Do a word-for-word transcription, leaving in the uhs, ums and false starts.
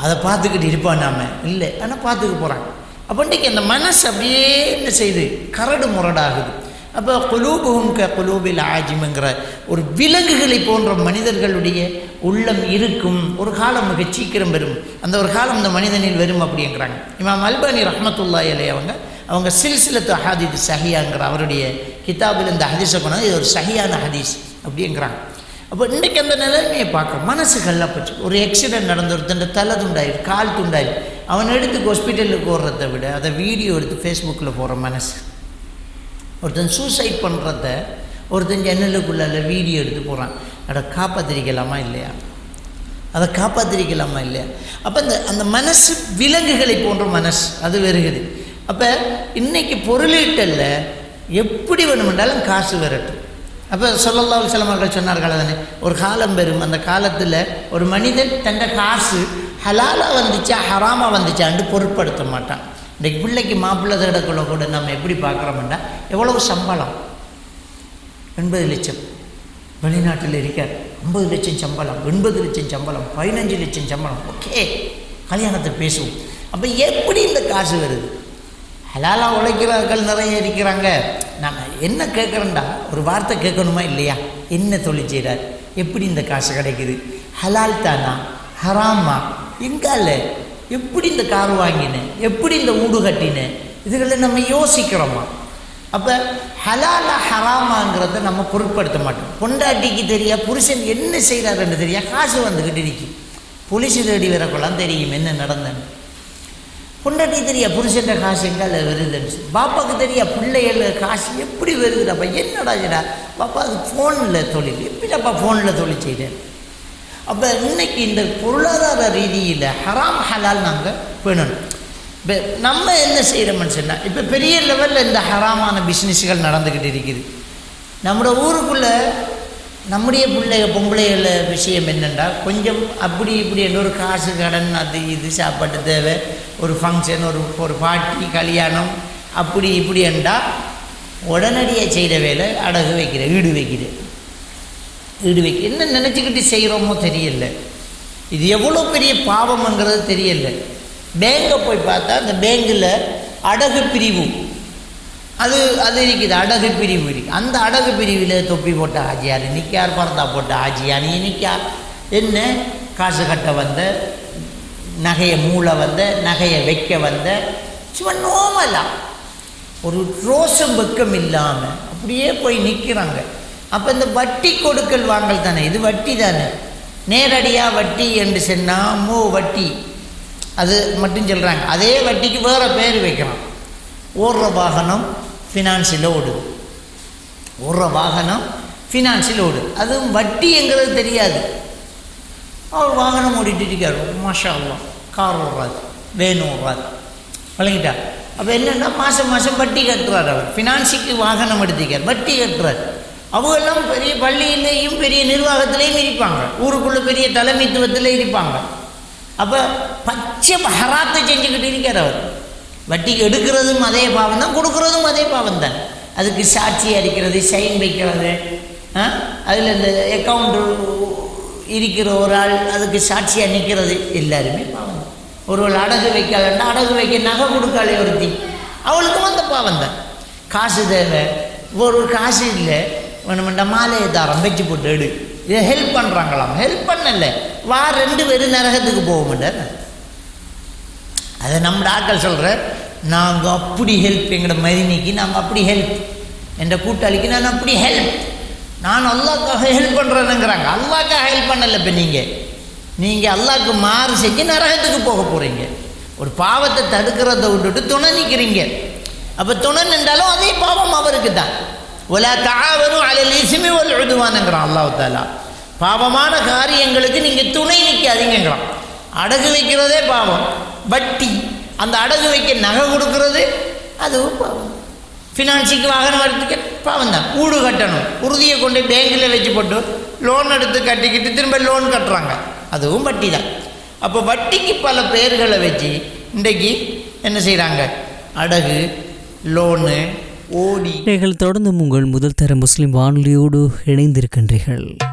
அதை பார்த்துக்கிட்டு இருப்பான் நாம இல்லை, ஆனால் பார்த்துக்க போகிறாங்க. அப்போ இன்றைக்கி அந்த மனசு அப்படியே என்ன செய்யுது, கரடு முரடாகுது. அப்போ குலூபுஹும் க குலூபில் ஆஜிம்ங்கிற ஒரு விலங்குகளை போன்ற மனிதர்களுடைய உள்ளம் இருக்கும். ஒரு காலம் மிக சீக்கிரம் வரும், அந்த ஒரு காலம் இந்த மனிதனில் வரும் அப்படிங்கிறாங்க. இமாம் அல்பானி ரஹ்மத்துல்லாஹி அலைஹி அவங்க அவங்க சில்சிலத்து ஹதீஸ் சஹியாங்கிற அவருடைய கிதாபில் இந்த ஹதீஸை கொண்டாந்து இது ஒரு சஹியான ஹதீஸ் அப்படிங்கிறாங்க. அப்போ இன்றைக்கி அந்த நிலைமையை பார்க்குறோம். மனசு கல்லப்பச்சு. ஒரு ஆக்சிடென்ட் நடந்து ஒருத்தன் தலை துண்டாயிரு, கால் துண்டாயிரு, அவன் எடுத்து ஹாஸ்பிட்டலுக்கு ஓடுறதை விட அதை வீடியோ எடுத்து ஃபேஸ்புக்கில் போகிற மனசு. ஒருத்தன் சூசைட் பண்ணுறத ஒருத்தன் ஜன்னலுக்குள்ளால வீடியோ எடுத்து போகிறான். அதை காப்பாற்றிருக்கலாமா இல்லையா, அதை காப்பாற்றிருக்கலாமா இல்லையா? அப்போ அந்த அந்த மனசு விலங்குகளை போன்ற மனசு அது வருகுது. அப்போ இன்றைக்கி பொருளீட்டல்ல எப்படி வேணுமென்றாலும் காசு வரட்டும். அப்போ ஸல்லல்லாஹு அலைஹி வஸல்லம் அவர்கள் சொன்னார்கள் தானே, ஒரு காலம் வரும், அந்த காலத்தில் ஒரு மனிதன் தன்னை காசு ஹலாலாக வந்துச்சா ஹராமாக வந்துச்சான்னு பொருட்படுத்த மாட்டான். இன்றைக்கு பிள்ளைக்கு மாப்பிள்ளை தேடக்குள்ள கூட நம்ம எப்படி பார்க்குறோம்னா, எவ்வளவு சம்பளம், எண்பது லட்சம் வெளிநாட்டில் இருக்கார், ஐம்பது லட்சம் சம்பளம், எண்பது லட்சம் சம்பளம், பதினஞ்சு லட்சம் சம்பளம், ஓகே கல்யாணத்தை பேசுவோம். அப்போ எப்படி இந்த காசு வருது? ஹலாலாக உழைக்கிறார்கள் நிறைய இருக்கிறாங்க. நம்ம என்ன கேட்குறோண்டா, ஒரு வார்த்தை கேட்கணுமா இல்லையா? என்ன தொழில் செய்கிறார், எப்படி இந்த காசு கிடைக்குது, ஹலால் தானா ஹராமா, எங்கால எப்படி இந்த கார் வாங்கினேன், எப்படி இந்த வீடு கட்டினேன், இதுகளை நம்ம யோசிக்கிறோமா? அப்போ ஹலாலா ஹராமாங்கிறத நம்ம பொருட்படுத்த மாட்டோம். பொண்டாட்டிக்கு தெரியா புருஷன் என்ன செய்கிறாருன்னு தெரியா, காசு வந்துக்கிட்டு இருக்கு, போலீஸ் தேடி வரக்கொள்ளாம் தெரியும் என்ன நடந்தேன்னு. பொண்டாட்டி தெரியா புருஷன் காசு எங்கால வருதுன்னு, பாப்பாவுக்கு தெரியா பிள்ளைகள காசு எப்படி வருதுடாப்பா, என்னடா செய்டா பாப்பா அது ஃபோனில் தொழில், எப்படிடாப்பா ஃபோனில் தொழில் செய்கிறேன். அப்போ இன்னைக்கு இந்த பொருளாதார ரீதியில் ஹராம் ஹலால் நாங்கள் பேணணும். இப்போ நம்ம என்ன செய்கிறோம்னு சொன்னால், இப்போ பெரிய லெவலில் இந்த ஹராமான பிஸ்னஸ்கள் நடந்துக்கிட்டு இருக்குது. நம்மளோட ஊருக்குள்ளே நம்முடைய பிள்ளைக பொம்பளைகள விஷயம் என்னென்னா, கொஞ்சம் அப்படி இப்படி என்ன ஒரு காசு கடன் அது இது சாப்பாட்டு தேவை, ஒரு ஃபங்க்ஷன், ஒரு ஒரு பார்ட்டி கல்யாணம் அப்படி இப்படி என்றால் உடனடியாக செய்கிற வேலை அடகு வைக்கிற, ஈடு வைக்கிற ஈடு வைக்க என்ன நினச்சிக்கிட்டு செய்கிறோமோ தெரியல. இது எவ்வளோ பெரிய பாவம்ங்கிறது தெரியல. பேங்கை போய் பார்த்தா அந்த பேங்கில் அடகு பிரிவு அது அது இருக்குது, அடகு பிரிவு இருக்குது. அந்த அடகு பிரிவில் தொப்பி போட்ட ஆஜியார் நிற்கார், பரதா போட்ட ஆஜியானி நிற்கார், என்ன காசு கட்ட வந்த, நகையை மூளை வந்த, நகையை வைக்க வந்த, சும்மா நோமலா ஒரு ரோசம் வெக்கம் இல்லாமல் அப்படியே போய் நிற்கிறாங்க. அப்போ இந்த வட்டி கொடுக்கல் வாங்கல் தானே, இது வட்டி தானே. நேரடியாக வட்டி என்று சொன்னால் மூ வட்டி அது மட்டும் சொல்கிறாங்க. அதே வட்டிக்கு வேறு பேர் வைக்கிறான். ஓடுற வாகனம் ஃபினான்ஸில் ஓடுது, ஓடுற வாகனம் ஃபினான்ஸில் ஓடுது, அதுவும் வட்டிங்கிறது தெரியாது. அவர் வாகனம் ஓடிட்டு இருக்கார், மாஷா அல்லாஹ், கார் ஓடுறாரு, வேன் ஓடுறாரு, வழங்கிட்டார். அப்போ என்னென்னா மாதம் மாதம் வட்டி கட்டுறார். அவர் ஃபினான்ஸுக்கு வாகனம் எடுத்துக்கார், வட்டி கட்டுறார். அவங்கெல்லாம் பெரிய பள்ளியிலேயும் பெரிய நிர்வாகத்திலையும் இருப்பாங்க, ஊருக்குள்ளே பெரிய தலைமைத்துவத்தில் இருப்பாங்க. அப்போ பச்சை ஹராத்தை செஞ்சுக்கிட்டு இருக்கார் அவர். வட்டிக்கு எடுக்கிறதும் அதே பாவம் தான், கொடுக்குறதும் அதே பாவம் தான். அதுக்கு சாட்சி அடிக்கிறது, சைன் வைக்கிறது, அதில் இந்த அக்கௌண்ட்டு இருக்கிற ஒரு ஆள் அதுக்கு சாட்சியாக நிற்கிறது, எல்லாருமே பாவம் தான். ஒருவள் அடகு வைக்கலன்னா அடகு வைக்க நகை கொடுக்காளே ஒருத்தி, அவளுக்கும் அந்த பாவம் தான். காசு தேவை, ஒரு காசு இல்லை, வேணுமெண்டா மாலையை தாரம் வச்சு போட்டு எடு, இதை ஹெல்ப் பண்ணுறாங்களாம். ஹெல்ப் பண்ணல, வா ரெண்டு பேரும் நரகத்துக்கு போக மாட்டார். அதை நம்ம ஆட்கள் சொல்கிற, நாங்கள் அப்படி ஹெல்ப், எங்களோட மதினிக்கு நாங்கள் அப்படி ஹெல்ப், என்ற கூட்டாளிக்கு நான் அப்படி ஹெல்ப், நான் அல்லாஹ்க்காக ஹெல்ப் பண்ணுறேனுங்கிறாங்க. அல்லாஹ்க்காக ஹெல்ப் பண்ணலை. இப்போ நீங்கள் நீங்கள் அல்லாஹ்க்கு மாறு செஞ்சு நரகத்துக்கு போக போகிறீங்க. ஒரு பாவத்தை தடுக்கிறத விட்டுட்டு துணை நிற்கிறீங்க. அப்போ துணை நின்றாலும் அதே பாவம் அவருக்கு தான். ஒலா தஆவனு அலல் இஸ்மி வல் உத்வான்ங்கிறான் அல்லாஹ் தஆலா. பாவமான காரியங்களுக்கு நீங்கள் துணை நிற்காதீங்கிறான். அடகு வைக்கிறதே பாவம், வட்டி, அந்த அடகு வைக்க நகை கொடுக்கறது அதுவும் பாவம். ஃபினான்ஸுக்கு வாகனம் எடுத்துக்க பாவம் தான். வீடு கட்டணும், உறுதியை கொண்டு பேங்கில் வச்சு போட்டு லோன் எடுத்து கட்டிக்கிட்டு திரும்ப லோன் கட்டுறாங்க, அதுவும் வட்டி தான். அப்போ வட்டிக்கு பல பெயர்களை வச்சு இன்றைக்கு என்ன செய்கிறாங்க, அடகு, லோனு, ஓடி. நீங்கள் தொடர்ந்து உங்கள் முதல் தர முஸ்லிம் வானொலியோடு இணைந்திருக்கின்றீர்கள்.